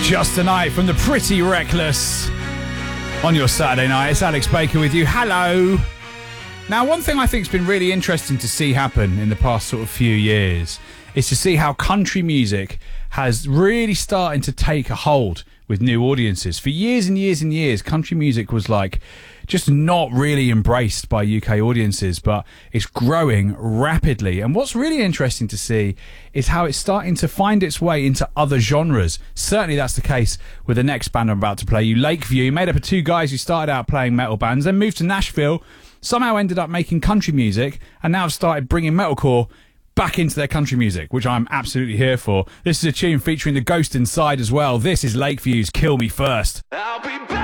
Just a Night from the Pretty Reckless on your Saturday night. It's Alex Baker with you. Hello. Now, one thing I think has been really interesting to see happen in the past sort of few years is to see how country music has really starting to take a hold with new audiences. For years and years and years, country music was like just not really embraced by UK audiences, but it's growing rapidly. And what's really interesting to see is how it's starting to find its way into other genres. Certainly that's the case with the next band I'm about to play you, Lakeview, made up of two guys who started out playing metal bands, then moved to Nashville, somehow ended up making country music, and now have started bringing metalcore back into their country music, which I'm absolutely here for. This is a tune featuring the Ghost inside as well. This is Lakeview's Kill Me First. I'll be back.